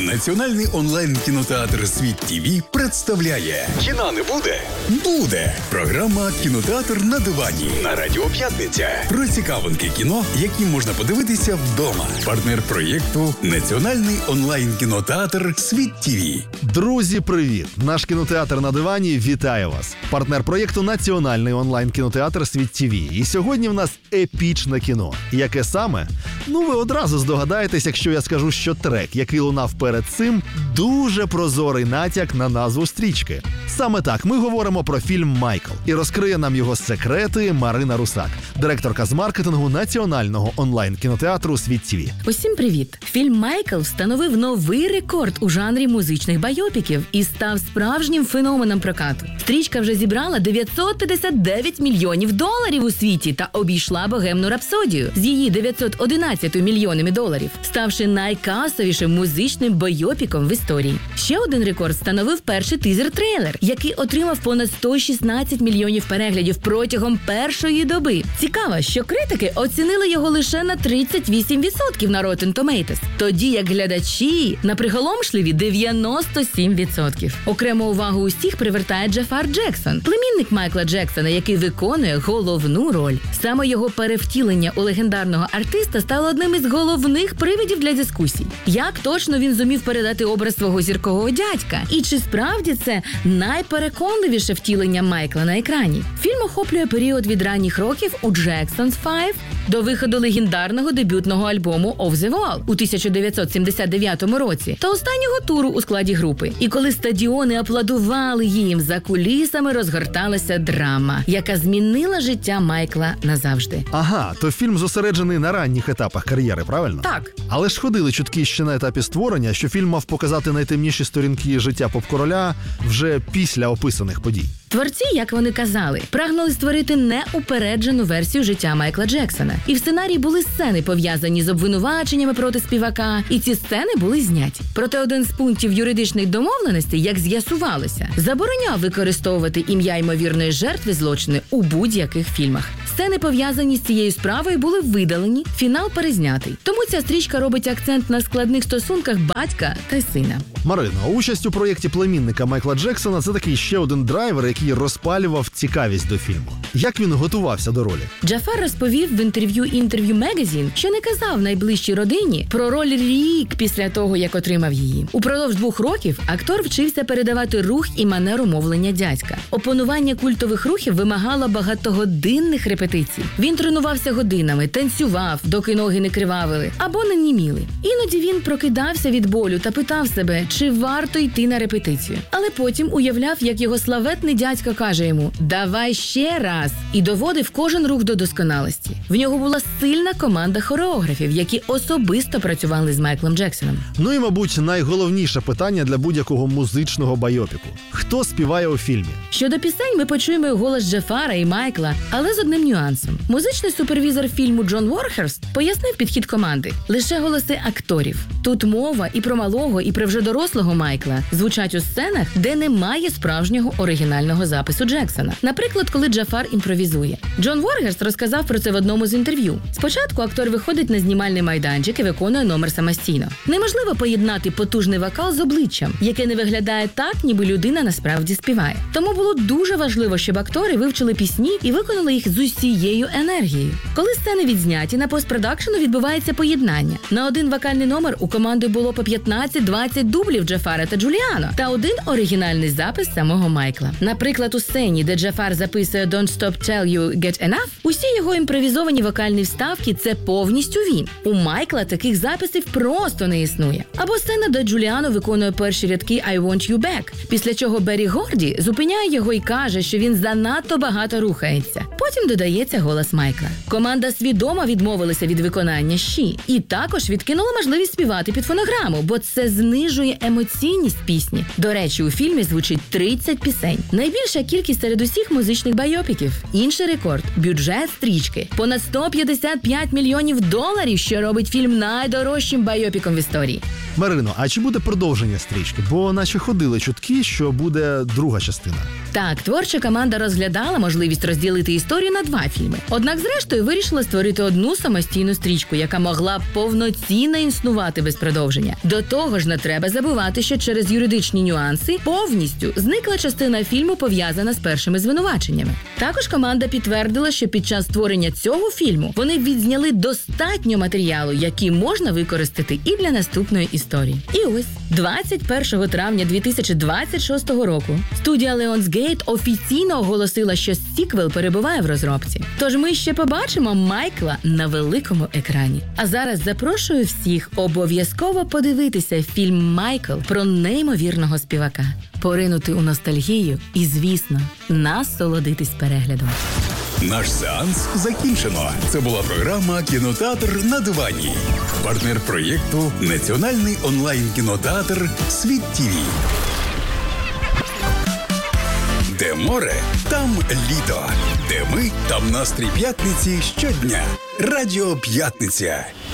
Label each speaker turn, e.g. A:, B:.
A: Національний онлайн-кінотеатр «Світ ТВ» представляє «Кіна не буде? Буде!» Програма «Кінотеатр на дивані» на Радіо П'ятниця. Про цікавинки кіно, які можна подивитися вдома. Партнер проєкту Національний онлайн-кінотеатр «Світ ТВ».
B: Друзі, привіт! Наш кінотеатр на дивані вітає вас. Партнер проєкту Національний онлайн-кінотеатр «Світ ТВ». І сьогодні в нас епічне кіно. Яке саме? Ну, ви одразу здогадаєтесь, якщо я скажу, що трек, який лунав перед цим, дуже прозорий натяк на назву стрічки. Саме так, ми говоримо про фільм «Майкл». І розкриє нам його секрети Марина Русак, директорка з маркетингу Національного онлайн-кінотеатру «Світ ТВ».
C: Усім привіт! Фільм «Майкл» встановив новий рекорд у жанрі музичних байопіків і став справжнім феноменом прокату. Стрічка вже зібрала $959 мільйонів у світі та обійшла «Богемну рапсодію» з її $911 мільйонами, ставши найкасовішим музичним байопіком в історії. Ще один рекорд встановив перший тизер-трейлер, який отримав понад 116 мільйонів переглядів протягом першої доби. Цікаво, що критики оцінили його лише на 38% на Rotten Tomatoes, тоді як глядачі на приголомшливі 97%. Окрему увагу усіх привертає Джафар Джексон, племінник Майкла Джексона, який виконує головну роль. Саме його перевтілення у легендарного артиста стало одним із головних привідів для дискусій. Як точно він зумів передати образ свого зіркового дядька? І чи справді це найпереконливіше втілення Майкла на екрані? Фільм охоплює період від ранніх років у Jackson's 5 до виходу легендарного дебютного альбому «Off the Wall» у 1979 році та останнього туру у складі групи. І коли стадіони аплодували їм, за кулісами розгорталася драма, яка змінила життя Майкла назавжди.
B: Ага, то фільм зосереджений на ранніх етапах кар'єри, правильно?
C: Так.
B: Але ж ходили чутки ще на етапі створення, що фільм мав показати найтемніші сторінки життя поп-короля вже після описаних подій.
C: Творці, як вони казали, прагнули створити неупереджену версію життя Майкла Джексона. І в сценарії були сцени, пов'язані з обвинуваченнями проти співака, і ці сцени були зняті. Проте один з пунктів юридичних домовленостей, як з'ясувалося, забороняв використовувати ім'я ймовірної жертви злочину у будь-яких фільмах. Сцени, пов'язані з цією справою, були видалені, фінал перезнятий. Тому ця стрічка робить акцент на складних стосунках батька та сина.
B: Марино, участь у проєкті племінника Майкла Джексона – це такий ще один драйвер, який розпалював цікавість до фільму. Як він готувався до ролі?
C: Джафар розповів в інтерв'ю Magazine, що не казав найближчій родині про роль рік після того, як отримав її. Упродовж 2 років актор вчився передавати рух і манеру мовлення дядька. Опанування культових рухів вимагало багатогодинних репетицій. Він тренувався годинами, танцював, доки ноги не кривавили або не німіли. Іноді він прокидався від болю та питав себе, чи варто йти на репетицію. Але потім уявляв, як його славетний дядько каже йому «давай ще раз» і доводив кожен рух до досконалості. В нього була сильна команда хореографів, які особисто працювали з Майклом Джексоном.
B: Ну і, мабуть, найголовніше питання для будь-якого музичного байопіку. Хто співає у фільмі?
C: Щодо пісень ми почуємо голос Джафара і Майкла, але з одним нюансом. Музичний супервізор фільму Джон Ворхерст пояснив підхід команди. Лише голоси акторів. Тут мова і про малого, і про вже дорослого Майкла звучать у сценах, де немає справжнього оригінального запису Джексона. Наприклад, коли Джафар імпровізує. Джон Ворхерст розказав про це в одному з інтерв'ю. Спочатку актор виходить на знімальний майданчик і виконує номер самостійно. Неможливо поєднати потужний вокал з обличчям, яке не виглядає так, ніби людина насправді співає. Тому було дуже важливо, щоб актори вивчили пісні і виконали їх з усією енергією. Коли сцени відзняті, на постпродакшену відбувається поєднання. На один вокальний номер у команди було по 15-20 дублів Джафара та Джуліано та один оригінальний запис самого Майкла. Наприклад, у сцені, де Джафар записує «Don't stop till you get enough», усі його імпровізовані вокальні вставки – це повністю він. У Майкла таких записів просто не існує. Або сцена, де Джуліано виконує перші рядки «I want you back», після чого Беррі Горді зупиняє його і каже, що він занадто багато рухається. Потім додається голос Майкла. Команда свідомо відмовилася від виконання «She» і також відкинула можливість співати під фонограму, бо це знижує емоційність пісні. До речі, у фільмі звучить 30 пісень. Найбільш Найбільша кількість серед усіх музичних байопіків. Інший рекорд – бюджет стрічки. Понад $155 мільйонів, що робить фільм найдорожчим байопіком в історії.
B: Марино, а чи буде продовження стрічки? Бо наче ходили чутки, що буде друга частина.
C: Так, творча команда розглядала можливість розділити історію на 2 фільми. Однак, зрештою, вирішила створити одну самостійну стрічку, яка могла б повноцінно існувати без продовження. До того ж, не треба забувати, що через юридичні нюанси повністю зникла частина фільму, пов'язана з першими звинуваченнями. Також команда підтвердила, що під час створення цього фільму вони відзняли достатньо матеріалу, який можна використати і для наступної історії. І ось, 21 травня 2026 року студія Lionsgate офіційно оголосила, що сіквел перебуває в розробці. Тож ми ще побачимо Майкла на великому екрані. А зараз запрошую всіх обов'язково подивитися фільм «Майкл» про неймовірного співака, поринути у ностальгію і, звісно, насолодитись переглядом.
A: Наш сеанс закінчено. Це була програма «Кінотеатр на дивані». Партнер проєкту – Національний онлайн-кінотеатр «Світ ТІВІ». Де море, там літо. Де ми, там настрій п'ятниці щодня. Радіо П'ятниця.